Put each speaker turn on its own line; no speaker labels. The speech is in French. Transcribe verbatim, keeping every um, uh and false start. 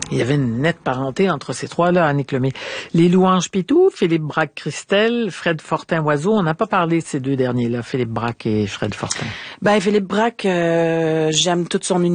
Il y avait une nette parenté entre ces trois-là, Annick Lemay. Les Louanges Pitou, Philippe Braque-Christel, Fred Fortin-Oiseau. On n'a pas parlé de ces deux derniers-là, Philippe Braque et Fred Fortin.
Ben, Philippe Braque, euh, j'aime toute son univers.